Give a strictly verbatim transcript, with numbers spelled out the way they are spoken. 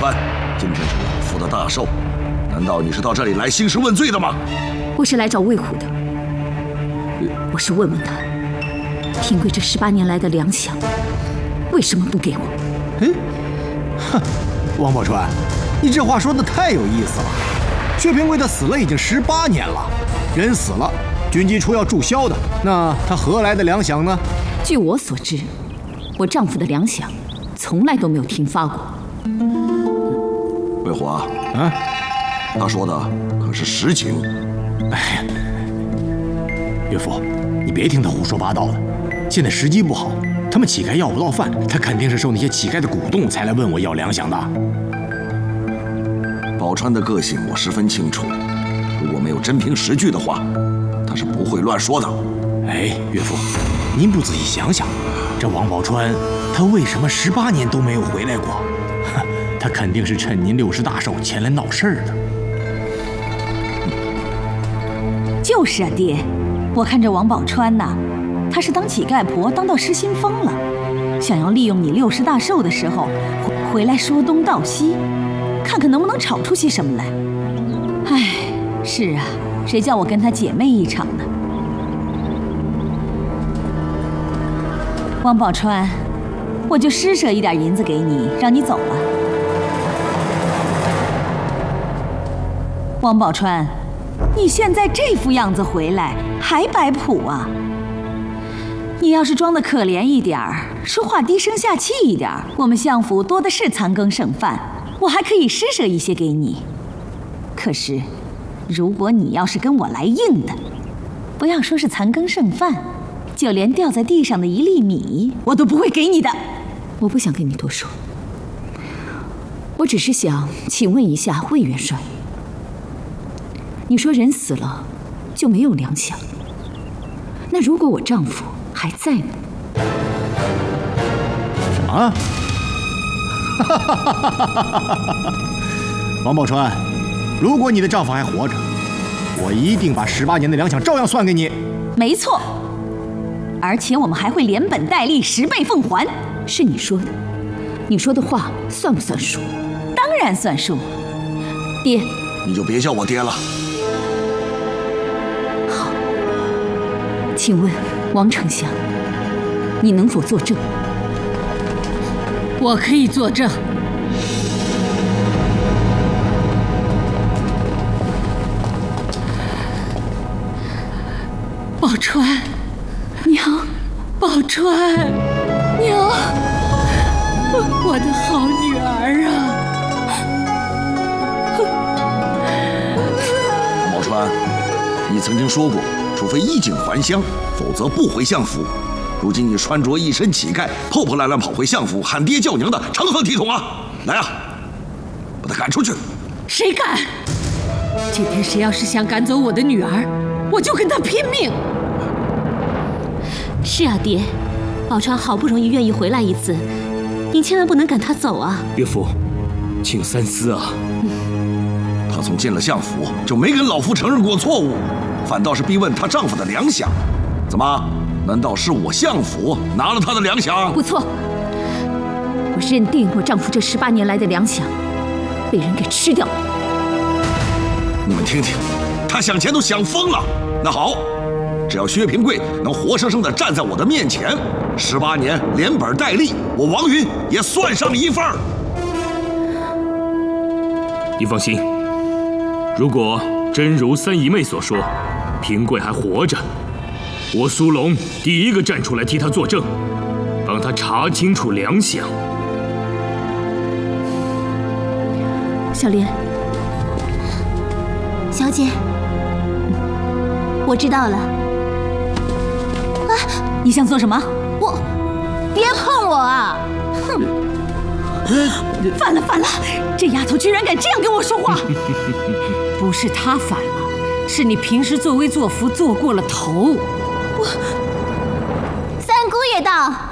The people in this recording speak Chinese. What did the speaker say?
川，今天是老夫的大寿，难道你是到这里来兴师问罪的吗？ 我是来找魏虎的，我是问问他，平贵这十八年来的粮饷，为什么不给我？ 嗯，哼，王宝钏，你这话说的太有意思了。薛平贵他死了已经十八年了，人死了，军机处要注销的，那他何来的粮饷呢？ 据我所知，我丈夫的粮饷从来都没有停发过。 魏虎啊， 啊， 他说的可是实情。 哎，岳父，你别听他胡说八道的。现在时机不好，他们乞丐要不到饭，他肯定是受那些乞丐的鼓动才来问我要粮饷的。 宝钏的个性我十分清楚，如果没有真凭实据的话，他是不会乱说的。 哎，岳父，您不仔细想想，这王宝钏他为什么十八年都没有回来过？他肯定是趁您六十大寿前来闹事儿的。 就是啊，爹，我看这王宝钏呐，她是当乞丐婆当到失心疯了，想要利用你六十大寿的时候回回来说东道西，看看能不能吵出些什么来。唉，是啊，谁叫我跟她姐妹一场呢？王宝钏，我就施舍一点银子给你，让你走了。王宝钏，你现在这副样子回来还摆谱啊？你要是装得可怜一点儿，说话低声下气一点儿，我们相府多的是残羹剩饭，我还可以施舍一些给你。可是，如果你要是跟我来硬的，不要说是残羹剩饭，就连掉在地上的一粒米，我都不会给你的。 我不想跟你多说，我只是想请问一下魏元帅。你说人死了就没有粮饷，那如果我丈夫还在呢？ 什么？王宝钏，如果你的丈夫还活着，我一定把十八年的粮饷照样算给你。 没错，而且我们还会连本带利十倍奉还。 是你说的，你说的话算不算数？ 当然算数。 爹， 你就别叫我爹了。 请问王丞相，你能否作证？ 我可以作证。宝钏， 娘， 宝钏， 娘， 我的好女儿啊！ 王宝钏，你曾经说过，除非衣锦还乡，否则不回相府。如今你穿着一身乞丐，破破烂烂跑回相府，喊爹叫娘的，成何体统啊！来啊，把他赶出去！ 谁敢？今天谁要是想赶走我的女儿，我就跟他拼命！ 是啊，爹，宝钏好不容易愿意回来一次，您千万不能赶她走啊！ 岳父，请三思啊！ 她从进了相府就没跟老夫承认过错误，反倒是逼问她丈夫的粮饷。怎么？难道是我相府拿了她的粮饷？ 不错，我认定我丈夫这十八年来的粮饷被人给吃掉了。 你们听听，他想钱都想疯了。那好，只要薛平贵能活生生地站在我的面前，十八年连本带利，我王云也算上一份儿。 你放心，如果真如三姨妹所说，平贵还活着，我苏龙第一个站出来替他作证，帮他查清楚粮饷。 小莲， 小姐，我知道了。 啊！你想做什么？ 我，别碰我啊！哼！ 反了反了！这丫头居然敢这样跟我说话！ 不是她反了，是你平时作威作福做过了头。 我， 三姑爷到。